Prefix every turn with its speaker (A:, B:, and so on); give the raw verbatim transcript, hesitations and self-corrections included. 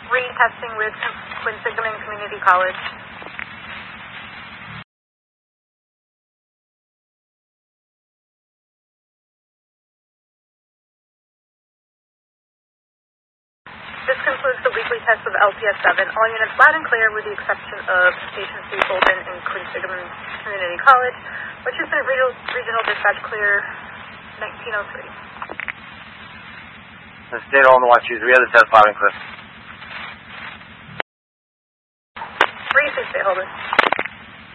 A: Retesting with Quinsigamond Community College. This concludes the weekly test of L P S seven. All units loud and clear with the exception of Station C Fulton and Quinsigamond Community College. Richardson Regional, Regional Dispatch clear nineteen oh three.
B: The state on the watch user. We have the test loud and clear.
A: Three, six, eight, hold it.